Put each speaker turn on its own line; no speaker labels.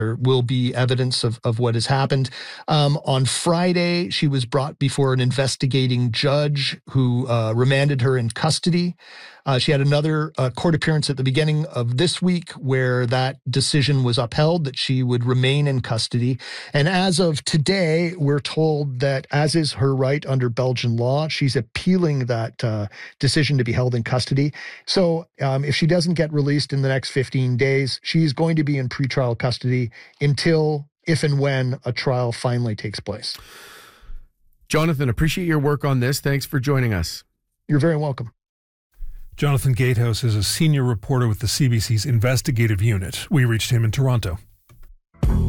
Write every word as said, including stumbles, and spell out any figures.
there will be evidence of, of what has happened. Um, on Friday, she was brought before an investigating judge who uh, remanded her in custody. Uh, she had another uh, court appearance at the beginning of this week where that decision was upheld, that she would remain in custody. And as of today, we're told that, as is her right under Belgian law, she's appealing that uh, decision to be held in custody. So um, if she doesn't get released in the next fifteen days, she's going to be in pretrial custody until, if and when, a trial finally takes place.
Jonathan, appreciate your work on this. Thanks for joining us.
You're very welcome.
Jonathan Gatehouse is a senior reporter with the C B C's investigative unit. We reached him in Toronto.